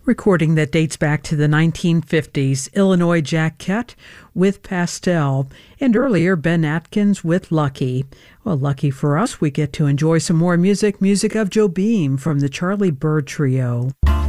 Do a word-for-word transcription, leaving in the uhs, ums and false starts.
Recording that dates back to the nineteen fifties, Illinois Jack Kett with Pastel, and earlier Ben Atkins with Lucky. Well, lucky for us, we get to enjoy some more music, music of Joe Beam from the Charlie Byrd Trio.